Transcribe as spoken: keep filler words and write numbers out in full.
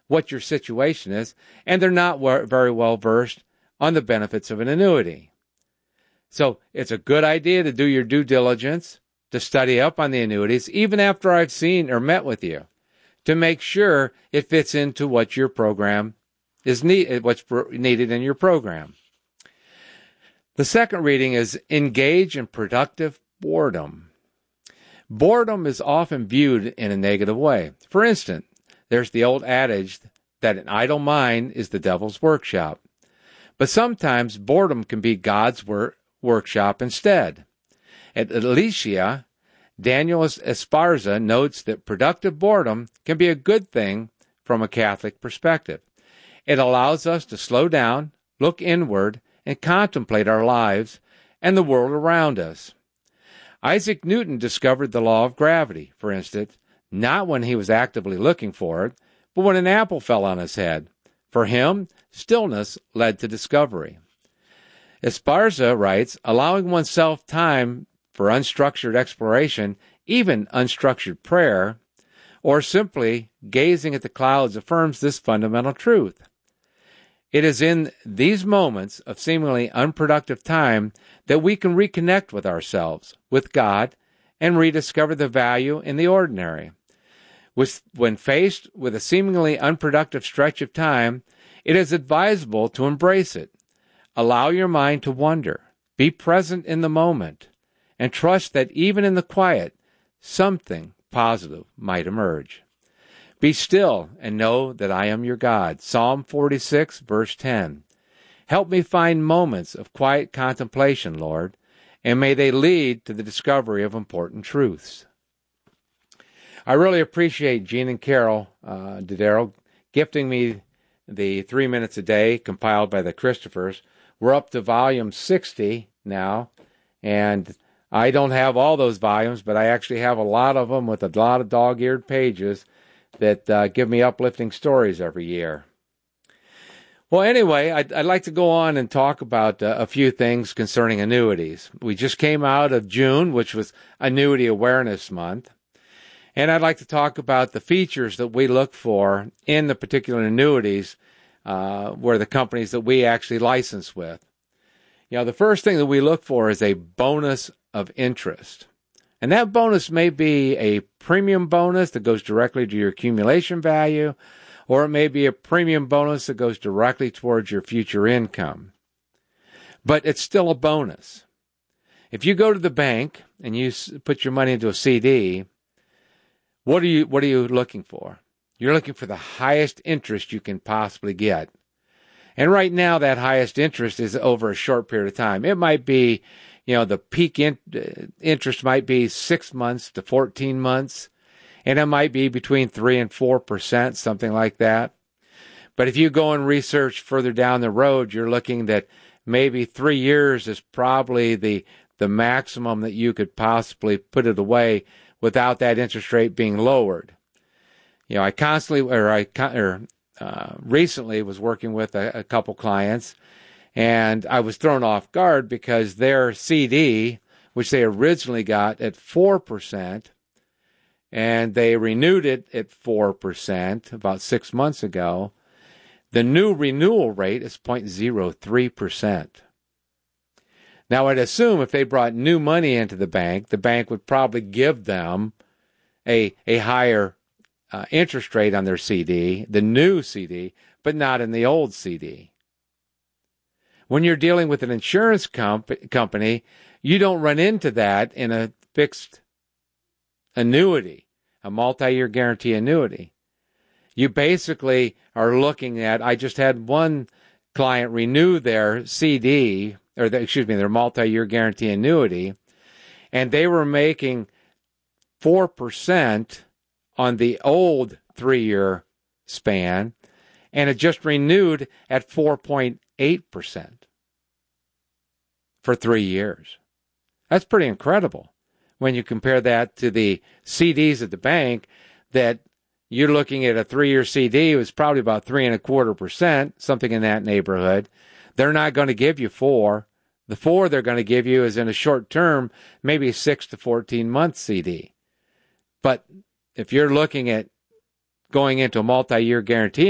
what your situation is, and they're not very well versed on the benefits of an annuity. So it's a good idea to do your due diligence, to study up on the annuities, even after I've seen or met with you, to make sure it fits into what your program is need, what's needed in your program. The second reading is engage in productive boredom. Boredom is often viewed in a negative way. For instance, there's the old adage that an idle mind is the devil's workshop. But sometimes boredom can be God's work, workshop instead. At Alicia, Daniel Esparza notes that productive boredom can be a good thing from a Catholic perspective. It allows us to slow down, look inward, and contemplate our lives and the world around us. Isaac Newton discovered the law of gravity, for instance, not when he was actively looking for it, but when an apple fell on his head. For him, stillness led to discovery. Esparza writes, allowing oneself time for unstructured exploration, even unstructured prayer, or simply gazing at the clouds affirms this fundamental truth. It is in these moments of seemingly unproductive time that we can reconnect with ourselves, with God, and rediscover the value in the ordinary. When faced with a seemingly unproductive stretch of time, it is advisable to embrace it. Allow your mind to wander, be present in the moment, and trust that even in the quiet, something positive might emerge. Be still and know that I am your God. Psalm forty-six, verse ten. Help me find moments of quiet contemplation, Lord, and may they lead to the discovery of important truths. I really appreciate Gene and Carol uh, Dodaro gifting me the Three Minutes a Day compiled by the Christophers. We're up to volume sixty now, and I don't have all those volumes, but I actually have a lot of them with a lot of dog-eared pages that uh, give me uplifting stories every year. Well, anyway, I'd, I'd like to go on and talk about uh, a few things concerning annuities. We just came out of June, which was Annuity Awareness Month, and I'd like to talk about the features that we look for in the particular annuities uh, where the companies that we actually license with. You know, the first thing that we look for is a bonus of interest. And that bonus may be a premium bonus that goes directly to your accumulation value, or it may be a premium bonus that goes directly towards your future income. But it's still a bonus. If you go to the bank and you put your money into a C D, what are you what are you looking for? You're looking for the highest interest you can possibly get. And right now, that highest interest is over a short period of time. It might be, you know, the peak in, uh, interest might be six months to fourteen months, and it might be between three and four percent, something like that. But if you go and research further down the road, you're looking that maybe three years is probably the the maximum that you could possibly put it away without that interest rate being lowered. You know, I constantly, or I, or uh, recently was working with a, a couple clients, and I was thrown off guard because their C D, which they originally got at four percent, and they renewed it at four percent about six months ago, the new renewal rate is zero point zero three percent. Now, I'd assume if they brought new money into the bank, the bank would probably give them a, a higher uh, interest rate on their C D, the new C D, but not in the old C D. When you're dealing with an insurance comp- company, you don't run into that in a fixed annuity, a multi-year guarantee annuity. You basically are looking at, I just had one client renew their C D, or the, excuse me, their multi-year guarantee annuity, and they were making four percent on the old three-year span, and it just renewed at four point eight percent for three years. That's pretty incredible when you compare that to the C Ds at the bank that you're looking at. A three-year C D was probably about three and a quarter percent, something in that neighborhood. They're not going to give you four. The four they're going to give you is in a short term, maybe a six to fourteen month C D. But if you're looking at going into a multi-year guarantee